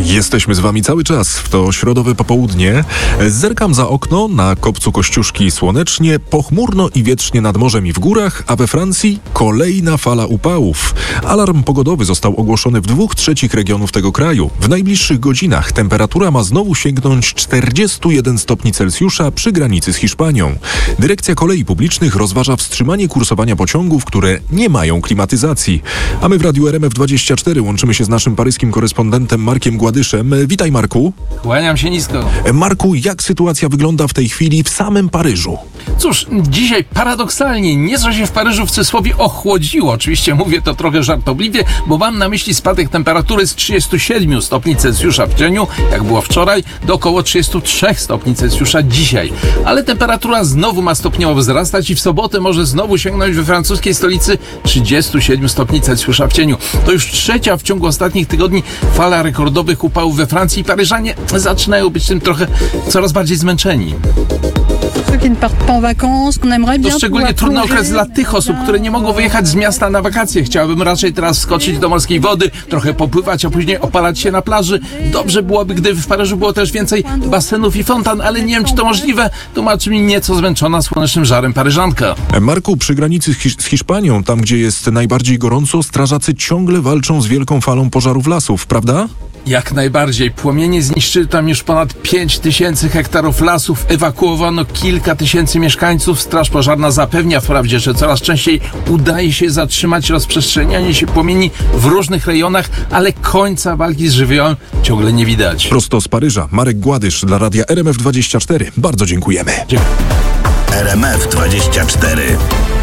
Jesteśmy z wami cały czas w to środowe popołudnie. Zerkam za okno, na kopcu Kościuszki słonecznie, pochmurno i wietrznie nad morzem i w górach, a we Francji kolejna fala upałów. Alarm pogodowy został ogłoszony w 2/3 regionów tego kraju. W najbliższych godzinach temperatura ma znowu sięgnąć 41 stopni Celsjusza przy granicy z Hiszpanią. Dyrekcja Kolei Publicznych rozważa wstrzymanie kursowania pociągów, które nie mają klimatyzacji. A my w Radiu RMF24 łączymy się z naszym paryskim korespondentem Markiem Gładyszem. Witaj, Marku. Kłaniam się nisko. Marku, jak sytuacja wygląda w tej chwili w samym Paryżu? Cóż, dzisiaj paradoksalnie nieco się w Paryżu w cudzysłowie ochłodziło. Oczywiście mówię to trochę żartobliwie, bo mam na myśli spadek temperatury z 37 stopni Celsjusza w dzień, jak było wczoraj, do około 33 stopni Celsjusza dzisiaj. Ale temperatura znowu ma stopniowo wzrastać i w sobotę może znowu sięgnąć we francuskiej stolicy 37 stopni Celsjusza w cieniu. To już trzecia w ciągu ostatnich tygodni fala rekordowych upałów we Francji i Paryżanie zaczynają być tym trochę coraz bardziej zmęczeni. To szczególnie trudny okres dla tych osób, które nie mogą wyjechać z miasta na wakacje. Chciałbym raczej teraz skoczyć do morskiej wody, trochę popływać, a później opalać się na plaży. Dobrze byłoby, gdyby w Paryżu było też więcej basenów i fontan, ale nie wiem, czy to możliwe. Tłumaczy mi nieco zmęczona słonecznym żarem Paryżanka. Marku, przy granicy z Hiszpanią, tam gdzie jest najbardziej gorąco, strażacy ciągle walczą z wielką falą pożarów lasów, prawda? Jak najbardziej. Płomienie zniszczyły tam już ponad 5000 hektarów lasów. Ewakuowano kilka tysięcy mieszkańców. Straż pożarna zapewnia wprawdzie, że coraz częściej udaje się zatrzymać rozprzestrzenianie się płomieni w różnych rejonach, ale końca walki z żywiołem ciągle nie widać. Prosto z Paryża, Marek Gładysz dla Radia RMF24. Bardzo dziękujemy. Dziękuję. RMF24.